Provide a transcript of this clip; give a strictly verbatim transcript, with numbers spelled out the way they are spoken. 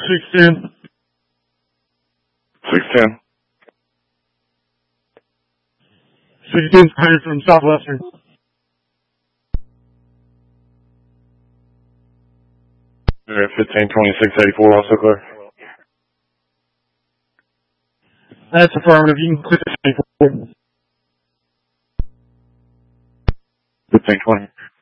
six ten. six ten. six ten's cleared from Southwestern. Alright, fifteen twenty-six eighty-four also clear. That's affirmative. You can clear the twenty-four. fifteen twenty.